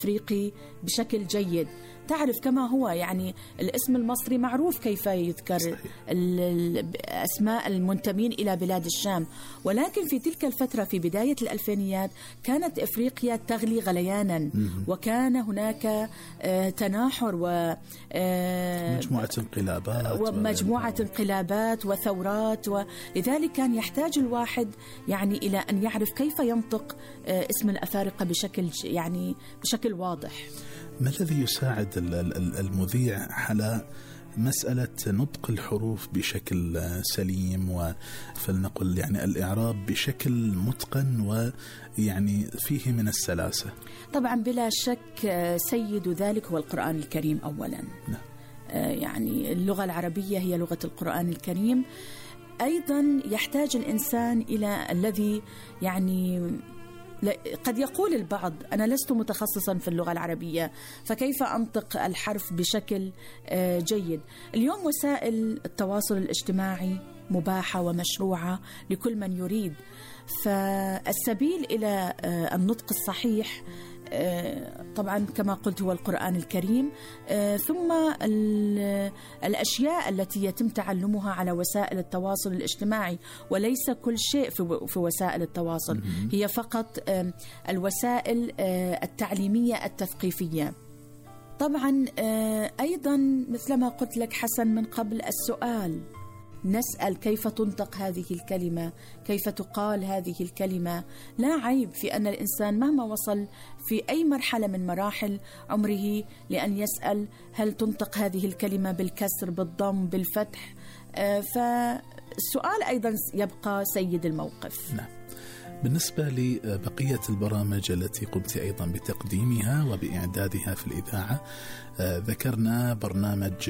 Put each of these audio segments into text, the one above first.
إفريقي بشكل جيد. تعرف كما هو يعني الاسم المصري معروف كيف يذكر أسماء المنتمين إلى بلاد الشام، ولكن في تلك الفترة في بداية الألفينيات كانت إفريقيا تغلي غليانا، وكان هناك تناحر ومجموعة انقلابات وثورات، ولذلك كان يحتاج الواحد يعني إلى أن يعرف كيف ينطق اسم الأفارقة بشكل واضح. ما الذي يساعد المذيع على مسألة نطق الحروف بشكل سليم، وفلنقل يعني الإعراب بشكل متقن ويعني فيه من السلاسة؟ طبعا بلا شك سيد ذلك هو القرآن الكريم أولا. يعني اللغة العربية هي لغة القرآن الكريم. أيضا يحتاج الإنسان إلى الذي يعني قد يقول البعض أنا لست متخصصا في اللغة العربية فكيف أنطق الحرف بشكل جيد؟ اليوم وسائل التواصل الاجتماعي مباحة ومشروعة لكل من يريد، فالسبيل إلى النطق الصحيح طبعا كما قلت هو القرآن الكريم، ثم الأشياء التي يتم تعلمها على وسائل التواصل الاجتماعي، وليس كل شيء في وسائل التواصل، هي فقط الوسائل التعليمية التثقيفية. طبعا أيضا مثلما قلت لك حسن من قبل، السؤال نسأل كيف تنطق هذه الكلمة، كيف تقال هذه الكلمة. لا عيب في أن الإنسان مهما وصل في أي مرحلة من مراحل عمره لأن يسأل هل تنطق هذه الكلمة بالكسر، بالضم، بالفتح. فالسؤال أيضا يبقى سيد الموقف. نعم. بالنسبة لبقية البرامج التي قمت أيضا بتقديمها وبإعدادها في الإذاعة، ذكرنا برنامج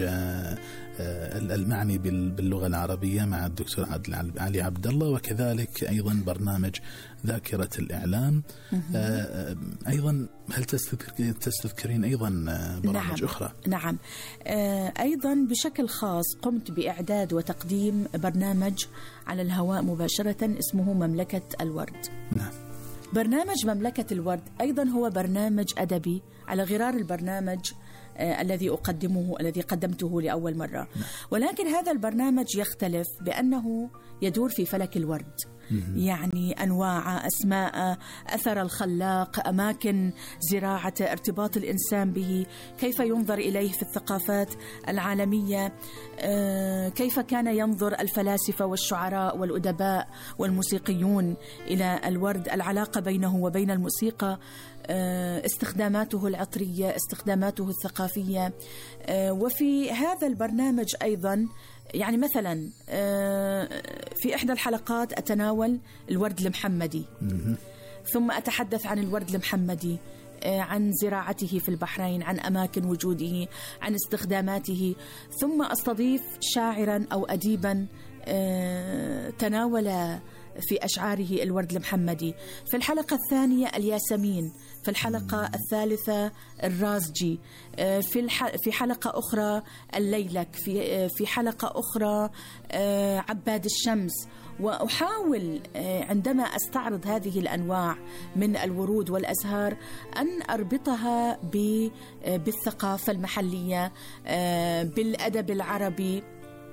المعني باللغة العربية مع الدكتور علي عبد الله، وكذلك أيضا برنامج ذاكرة الإعلام. أيضا هل تستذكرين أيضا برامج أخرى؟ نعم. أيضا بشكل خاص قمت بإعداد وتقديم برنامج على الهواء مباشرة اسمه مملكة الورد. نعم. برنامج مملكة الورد أيضا هو برنامج أدبي على غرار البرنامج الذي قدمته لأول مرة. ولكن هذا البرنامج يختلف بأنه يدور في فلك الورد، يعني أنواع، أسماء، أثر الخلاق، أماكن زراعة، ارتباط الإنسان به، كيف ينظر إليه في الثقافات العالمية، كيف كان ينظر الفلاسفة والشعراء والأدباء والموسيقيون إلى الورد، العلاقة بينه وبين الموسيقى، استخداماته العطرية، استخداماته الثقافية. وفي هذا البرنامج أيضا يعني مثلا في إحدى الحلقات أتناول الورد المحمدي، ثم أتحدث عن الورد المحمدي، عن زراعته في البحرين، عن أماكن وجوده، عن استخداماته، ثم أستضيف شاعرا أو أديبا تناول في أشعاره الورد المحمدي. في الحلقة الثانية الياسمين، في الحلقة الثالثة الرازجي، في حلقة أخرى الليلك، في حلقة أخرى عباد الشمس. وأحاول عندما أستعرض هذه الأنواع من الورود والأزهار أن أربطها بالثقافة المحلية، بالأدب العربي،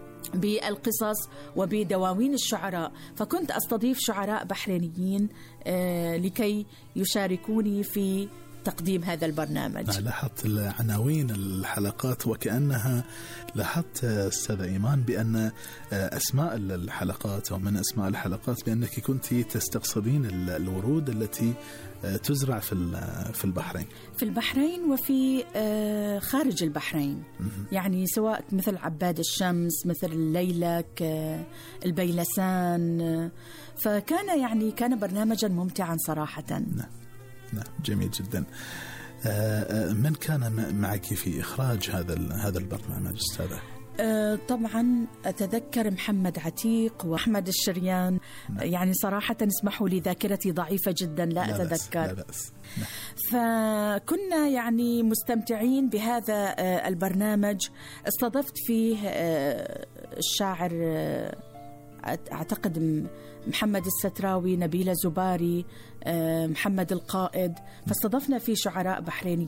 بالقصص وبدواوين الشعراء. فكنت أستضيف شعراء بحرينيين لكي يشاركوني في تقديم هذا البرنامج. لاحظت عناوين الحلقات وكأنها لاحظت أستاذة إيمان بأن أسماء الحلقات أو من أسماء الحلقات بأنك كنت تستقصدين الورود التي تزرع في البحرين، في البحرين وفي خارج البحرين. يعني سواء مثل عباد الشمس، مثل الليلك، البيلسان. فكان كان برنامجا ممتعا صراحة. نعم، جميل جدا. من كان معك في إخراج هذا البرنامج أستاذة؟ طبعا أتذكر محمد عتيق وأحمد الشريان. يعني صراحة اسمحوا لي ذاكرتي ضعيفة جدا، لا أتذكر. لا بأس. فكنا يعني مستمتعين بهذا البرنامج. استضفت فيه الشاعر أعتقد محمد الستراوي، نبيلة زباري، محمد القائد. فاستضفنا فيه شعراء بحريني